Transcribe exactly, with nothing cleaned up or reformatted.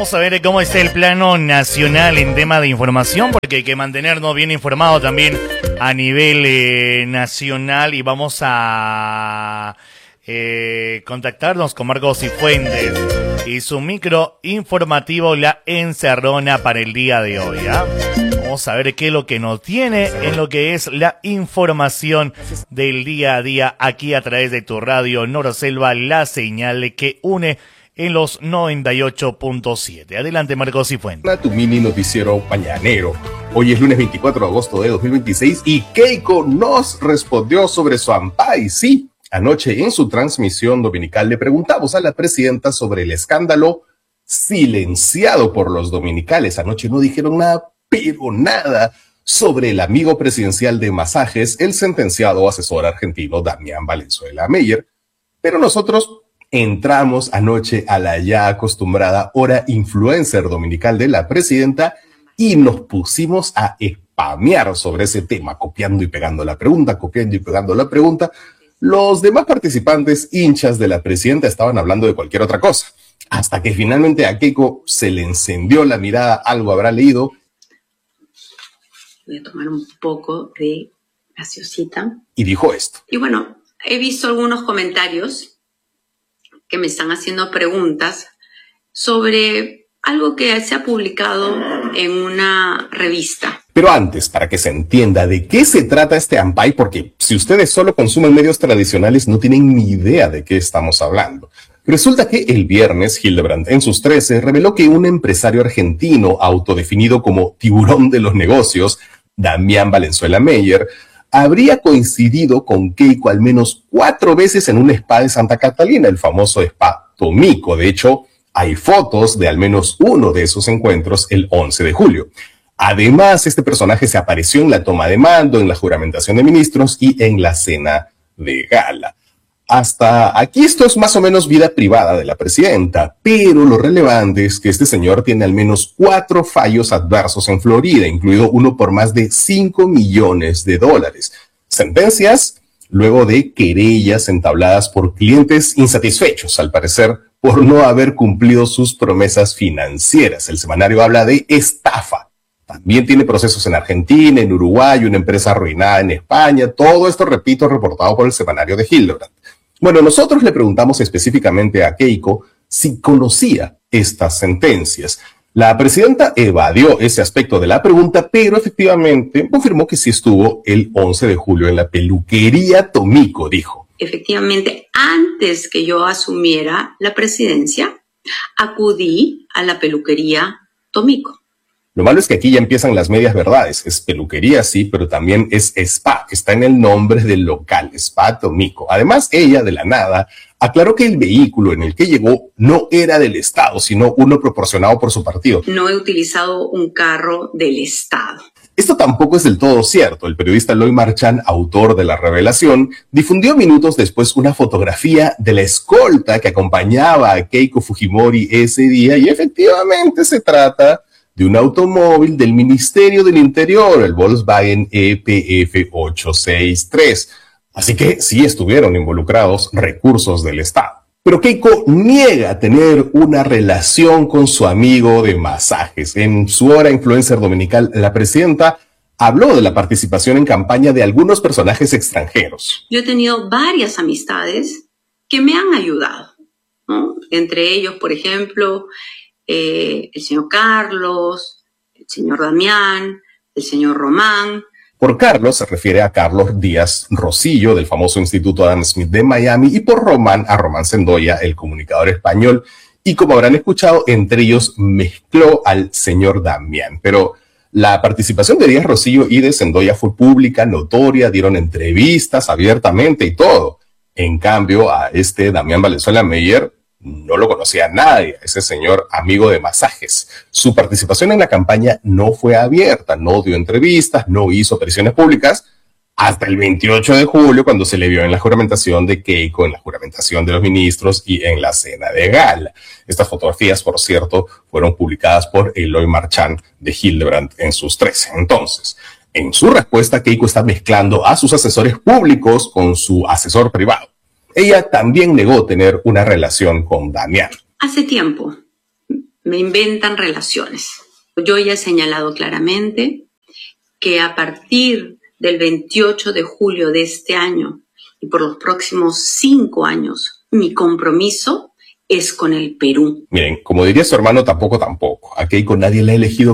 Vamos a ver cómo está el plano nacional en tema de información, porque hay que mantenernos bien informados también a nivel eh, nacional, y vamos a eh, contactarnos con Marcos Cifuentes y su micro informativo La Encerrona para el día de hoy, ¿ah? Vamos a ver qué es lo que nos tiene en lo que es la información del día a día aquí a través de tu radio Noroselva, la señal que une en los noventa y ocho punto siete. Adelante, Marcos Cifuentes. Tu mini noticiero mañanero. Hoy es lunes veinticuatro de agosto de dos mil veintiséis y Keiko nos respondió sobre su ampay. Sí, anoche en su transmisión dominical le preguntamos a la presidenta sobre el escándalo silenciado por los dominicales. Anoche no dijeron nada, pero nada, sobre el amigo presidencial de masajes, el sentenciado asesor argentino Damián Valenzuela Meyer. Pero nosotros entramos anoche a la ya acostumbrada hora influencer dominical de la presidenta y nos pusimos a spamear sobre ese tema, copiando y pegando la pregunta, copiando y pegando la pregunta. Los demás participantes hinchas de la presidenta estaban hablando de cualquier otra cosa, hasta que finalmente a Keiko se le encendió la mirada, algo habrá leído. Voy a tomar un poco de gaseosita. Y dijo esto. Y bueno, he visto algunos comentarios que me están haciendo preguntas sobre algo que se ha publicado en una revista. Pero antes, para que se entienda de qué se trata este ampay, porque si ustedes solo consumen medios tradicionales no tienen ni idea de qué estamos hablando. Resulta que el viernes Hildebrand en sus trece reveló que un empresario argentino autodefinido como tiburón de los negocios, Damián Valenzuela Meyer, habría coincidido con Keiko al menos cuatro veces en un spa de Santa Catalina, el famoso spa Tomico. De hecho, hay fotos de al menos uno de esos encuentros el once de julio. Además, este personaje se apareció en la toma de mando, en la juramentación de ministros y en la cena de gala. Hasta aquí esto es más o menos vida privada de la presidenta, pero lo relevante es que este señor tiene al menos cuatro fallos adversos en Florida, incluido uno por más de cinco millones de dólares. Sentencias luego de querellas entabladas por clientes insatisfechos, al parecer, por no haber cumplido sus promesas financieras. El semanario habla de estafa. También tiene procesos en Argentina, en Uruguay, una empresa arruinada en España. Todo esto, repito, reportado por el semanario de Hildebrand. Bueno, nosotros le preguntamos específicamente a Keiko si conocía estas sentencias. La presidenta evadió ese aspecto de la pregunta, pero efectivamente confirmó que sí estuvo el once de julio en la peluquería Tomico, dijo. Efectivamente, antes que yo asumiera la presidencia, acudí a la peluquería Tomico. Lo malo es que aquí ya empiezan las medias verdades. Es peluquería, sí, pero también es spa, que está en el nombre del local, Spa Tomico. Además, ella, de la nada, aclaró que el vehículo en el que llegó no era del Estado, sino uno proporcionado por su partido. No he utilizado un carro del Estado. Esto tampoco es del todo cierto. El periodista Eloy Marchán, autor de la revelación, difundió minutos después una fotografía de la escolta que acompañaba a Keiko Fujimori ese día, y efectivamente se trata de un automóvil del Ministerio del Interior, el Volkswagen E P F ochocientos sesenta y tres. Así que sí estuvieron involucrados recursos del Estado. Pero Keiko niega tener una relación con su amigo de masajes. En su hora influencer dominical, la presidenta habló de la participación en campaña de algunos personajes extranjeros. Yo he tenido varias amistades que me han ayudado, ¿no? Entre ellos, por ejemplo, Eh, el señor Carlos, el señor Damián, el señor Román. Por Carlos se refiere a Carlos Díaz Rosillo, del famoso Instituto Adam Smith de Miami, y por Román a Román Sendoya, el comunicador español. Y como habrán escuchado, entre ellos mezcló al señor Damián. Pero la participación de Díaz Rosillo y de Sendoya fue pública, notoria, dieron entrevistas abiertamente y todo. En cambio, a este Damián Valenzuela Meyer no lo conocía nadie, ese señor amigo de masajes. Su participación en la campaña no fue abierta, no dio entrevistas, no hizo apariciones públicas, hasta el veintiocho de julio, cuando se le vio en la juramentación de Keiko, en la juramentación de los ministros y en la cena de gala. Estas fotografías, por cierto, fueron publicadas por Eloy Marchán de Hildebrand en sus trece. Entonces, en su respuesta, Keiko está mezclando a sus asesores públicos con su asesor privado. Ella también negó tener una relación con Damián. Hace tiempo me inventan relaciones. Yo ya he señalado claramente que a partir del veintiocho de julio de este año y por los próximos cinco años, mi compromiso es con el Perú. Miren, como diría su hermano, tampoco, tampoco. A Keiko nadie la ha elegido